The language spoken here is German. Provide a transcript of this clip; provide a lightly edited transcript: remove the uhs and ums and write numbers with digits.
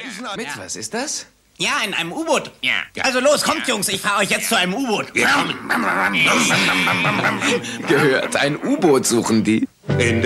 Mit was ist das? Ja, in einem U-Boot. Ja. Also los, kommt, Jungs, ich fahre euch jetzt zu einem U-Boot. Gehört, ein U-Boot suchen die.